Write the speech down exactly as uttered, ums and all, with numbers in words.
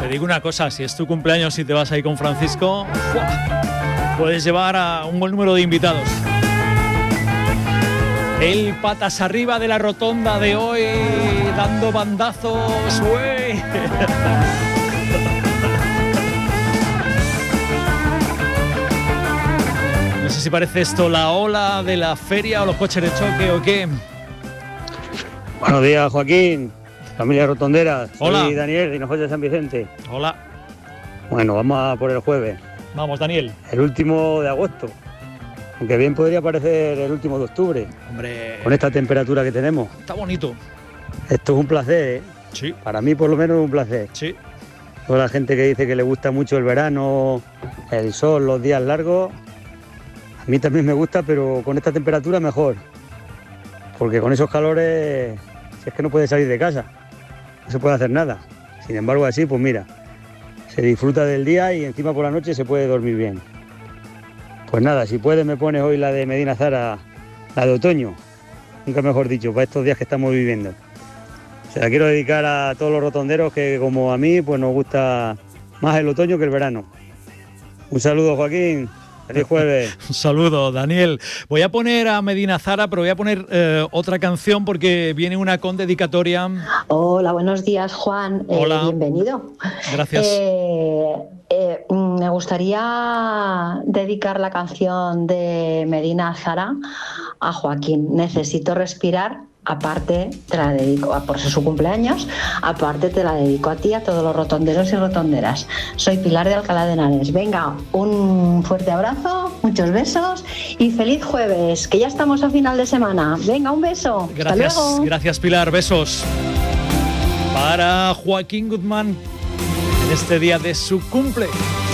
Te digo una cosa, si es tu cumpleaños y te vas ahí con Francisco, ¡buah!, puedes llevar a un buen número de invitados. El patas arriba de la rotonda de hoy, dando bandazos, güey. No sé si parece esto la ola de la feria o los coches de choque o qué. Buenos días, Joaquín, familia rotondera. Hola. Soy Daniel, de Hinojosa de San Vicente. Hola. Bueno, vamos a por el jueves. Vamos, Daniel. El último de agosto. Aunque bien podría parecer el último de octubre. Hombre. Con esta temperatura que tenemos. Está bonito. Esto es un placer, ¿eh? Sí. Para mí, por lo menos, es un placer. Sí. Toda la gente que dice que le gusta mucho el verano, el sol, los días largos. A mí también me gusta, pero con esta temperatura mejor. Porque con esos calores, si es que no puedes salir de casa, no se puede hacer nada. Sin embargo, así, pues mira, se disfruta del día y encima por la noche se puede dormir bien. Pues nada, si puedes me pones hoy la de Medina Zara, la de otoño, nunca mejor dicho, para estos días que estamos viviendo. Se la quiero dedicar a todos los rotonderos que, como a mí, pues nos gusta más el otoño que el verano. Un saludo, Joaquín. Feliz jueves. Un saludo, Daniel. Voy a poner a Medina Zara, pero voy a poner eh, otra canción porque viene una con dedicatoria. Hola, buenos días, Juan. Hola. Eh, bienvenido. Gracias. Eh, eh, me gustaría dedicar la canción de Medina Zara a Joaquín. Necesito respirar. Aparte te la dedico, por ser su cumpleaños, aparte te la dedico a ti, a todos los rotonderos y rotonderas. Soy Pilar de Alcalá de Henares. Venga, un fuerte abrazo, muchos besos y feliz jueves, que ya estamos a final de semana. Venga, un beso. Gracias, Hasta luego. gracias Pilar, besos. Para Joaquín Guzmán, en este día de su cumple.